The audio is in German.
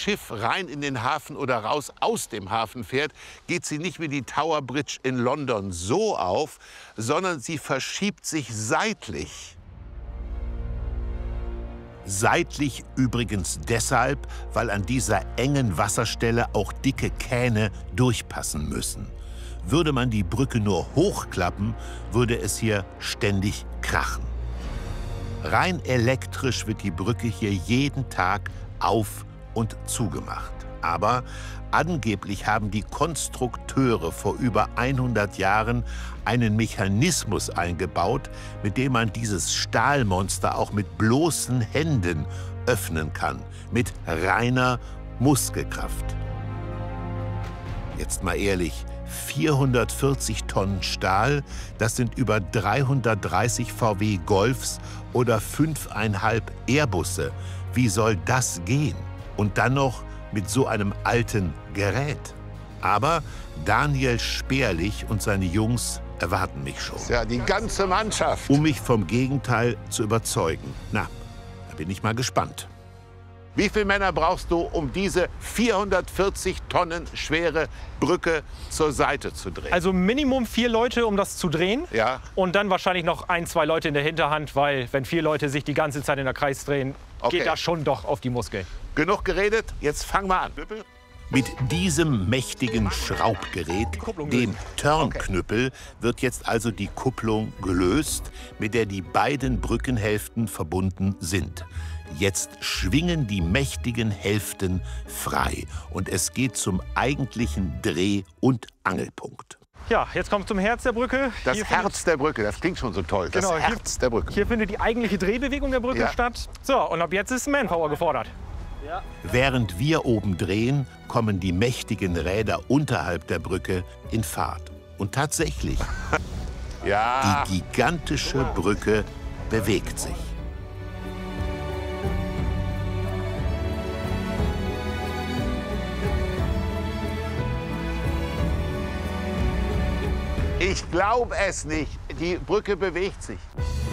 Schiff rein in den Hafen oder raus aus dem Hafen fährt, geht sie nicht wie die Tower Bridge in London so auf, sondern sie verschiebt sich seitlich. Seitlich übrigens deshalb, weil an dieser engen Wasserstelle auch dicke Kähne durchpassen müssen. Würde man die Brücke nur hochklappen, würde es hier ständig krachen. Rein elektrisch wird die Brücke hier jeden Tag auf- und zugemacht. Aber angeblich haben die Konstrukteure vor über 100 Jahren einen Mechanismus eingebaut, mit dem man dieses Stahlmonster auch mit bloßen Händen öffnen kann, mit reiner Muskelkraft. Jetzt mal ehrlich, 440 Tonnen Stahl, das sind über 330 VW Golfs oder 5,5 Airbusse. Wie soll das gehen? Und dann noch mit so einem alten Gerät. Aber Daniel Sperlich und seine Jungs erwarten mich schon. Ja, die ganze Mannschaft. Um mich vom Gegenteil zu überzeugen. Na, da bin ich mal gespannt. Wie viele Männer brauchst du, um diese 440 Tonnen schwere Brücke zur Seite zu drehen? Also Minimum 4 Leute, um das zu drehen. Ja. Und dann wahrscheinlich noch 1, 2 Leute in der Hinterhand, weil wenn 4 Leute sich die ganze Zeit in der Kreis drehen, Okay. geht das schon doch auf die Muskeln. Genug geredet, jetzt fang mal an. Mit diesem mächtigen Schraubgerät, dem Turnknüppel, wird jetzt also die Kupplung gelöst, mit der die beiden Brückenhälften verbunden sind. Jetzt schwingen die mächtigen Hälften frei und es geht zum eigentlichen Dreh- und Angelpunkt. Ja, jetzt kommt zum Herz der Brücke. Das Hier Herz der Brücke, das klingt schon so toll. Das Genau, Herz der Brücke. Hier findet die eigentliche Drehbewegung der Brücke Ja. statt. So, und ab jetzt ist Manpower gefordert. Während wir oben drehen, kommen die mächtigen Räder unterhalb der Brücke in Fahrt. Und tatsächlich, Ja. die gigantische Brücke bewegt sich. Ich glaube es nicht. Die Brücke bewegt sich.